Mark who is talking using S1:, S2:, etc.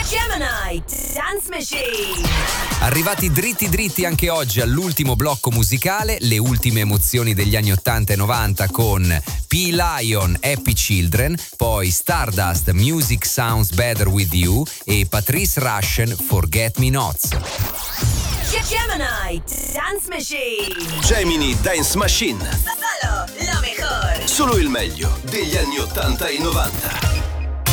S1: Gemini Dance Machine.
S2: Arrivati dritti anche oggi all'ultimo blocco musicale, le ultime emozioni degli anni 80 e 90 con P-Lion, Happy Children, poi Stardust, Music Sounds Better With You e Patrice Rushen, Forget Me Nots.
S1: Gemini Dance Machine.
S3: Gemini Dance Machine.
S1: Solo lo mejor.
S3: Solo il meglio degli anni 80 e 90.